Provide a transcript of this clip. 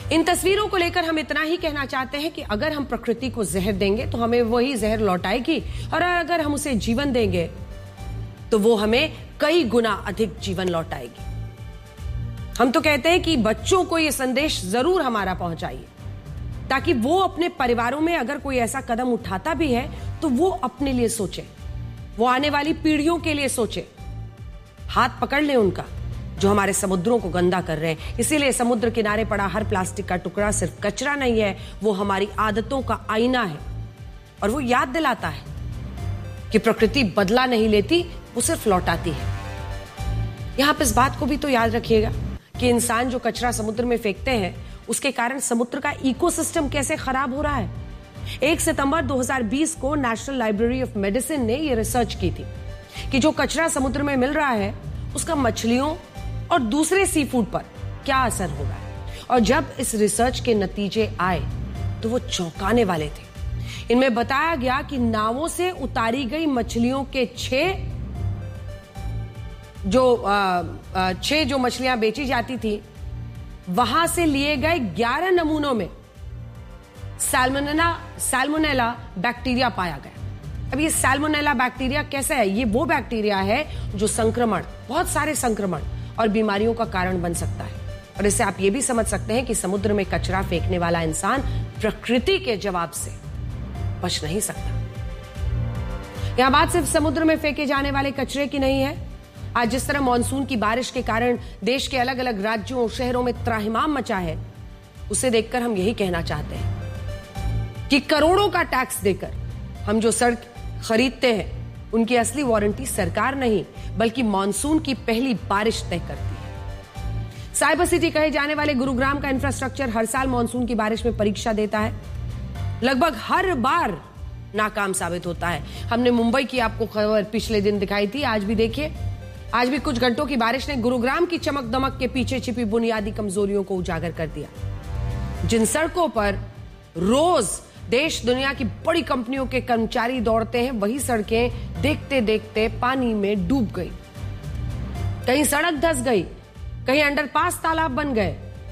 इन तस्वीरों को लेकर हम इतना ही कहना चाहते हैं कि अगर हम प्रकृति को जहर देंगे तो हमें वही जहर लौटाएगी, और अगर हम उसे जीवन देंगे तो वो हमें कई गुना अधिक जीवन लौटाएगी। हम तो कहते हैं कि बच्चों को ये संदेश जरूर हमारा पहुंचाइए, ताकि वो अपने परिवारों में अगर कोई ऐसा कदम उठाता भी है तो वो अपने लिए सोचे, वो आने वाली पीढ़ियों के लिए सोचे। हाथ पकड़ ले उनका जो हमारे समुद्रों को गंदा कर रहे हैं। इसीलिए समुद्र किनारे पड़ा हर प्लास्टिक का टुकड़ा सिर्फ कचरा नहीं है, वो हमारी आदतों का आईना है, और वो याद दिलाता है कि प्रकृति बदला नहीं लेती, वो सिर्फ लौटाती है। यहां पर इस बात को भी तो याद रखिएगा कि इंसान जो कचरा समुद्र में फेंकते हैं उसके कारण समुद्र का इकोसिस्टम कैसे खराब हो रहा है। 1 सितंबर 2020 को नेशनल लाइब्रेरी ऑफ मेडिसिन ने यह रिसर्च की थी कि जो कचरा समुद्र में मिल रहा है उसका मछलियों और दूसरे सी फूड पर क्या असर हो रहा है। और जब इस रिसर्च के नतीजे आए तो वो चौंकाने वाले थे। इनमें बताया गया कि नावों से उतारी गई मछलियों के 6 जो मछलियां बेची जाती थी, वहां से लिए गए 11 नमूनों में सैल्मोनेला बैक्टीरिया पाया गया। अब ये सैल्मोनेला बैक्टीरिया कैसा है? ये वो बैक्टीरिया है जो संक्रमण, बहुत सारे संक्रमण और बीमारियों का कारण बन सकता है। और इससे आप ये भी समझ सकते हैं कि समुद्र में कचरा फेंकने वाला इंसान प्रकृति के जवाब से बच नहीं सकता। यह बात सिर्फ समुद्र में फेंके जाने वाले कचरे की नहीं है। आज जिस तरह मानसून की बारिश के कारण देश के अलग अलग राज्यों और शहरों में त्राहिमाम मचा है, उसे देखकर हम यही कहना चाहते हैं कि करोड़ों का टैक्स देकर हम जो सड़क खरीदते हैं उनकी असली वारंटी सरकार नहीं बल्कि मानसून की पहली बारिश तय करती है। साइबर सिटी कहे जाने वाले गुरुग्राम का इंफ्रास्ट्रक्चर हर साल मानसून की बारिश में परीक्षा देता है, लगभग हर बार नाकाम साबित होता है। हमने मुंबई की आपको खबर पिछले दिन दिखाई थी, आज भी देखिए, आज भी कुछ घंटों की बारिश ने गुरुग्राम की चमक दमक के पीछे छिपी बुनियादी कमजोरियों को उजागर कर दिया। जिन सड़कों पर रोज देश दुनिया की बड़ी कंपनियों के कर्मचारी दौड़ते हैं, वही सड़कें देखते देखते पानी में डूब गई। कहीं सड़क धंस गई, कहीं अंडरपास तालाब बन गए,